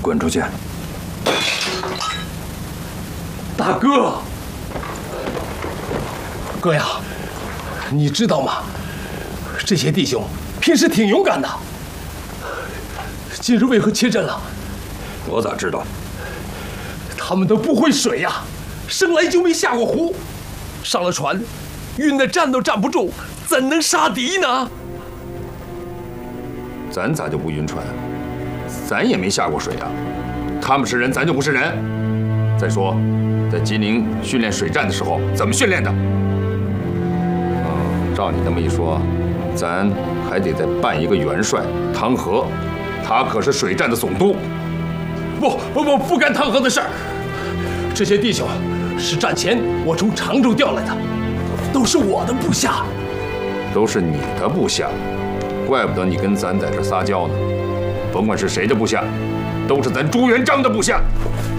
滚出去！ 大哥，哥呀，你知道吗？这些弟兄平时挺勇敢的，今日为何缺阵了？ 我咋知道？ 他们都不会水呀，生来就没下过湖，上了船，晕得站都站不住，怎能杀敌呢？ 咱咋就不晕船？咱也没下过水啊！他们是人，咱就不是人。再说，在吉林训练水战的时候，怎么训练的？照你这么一说，咱还得再办一个元帅汤和，他可是水战的总督。 不干汤和的事儿。这些弟兄是战前我从常州调来的，都是我的部下。 都是你的部下，怪不得你跟咱在这撒娇呢。甭管是谁的部下，都是咱朱元璋的部下。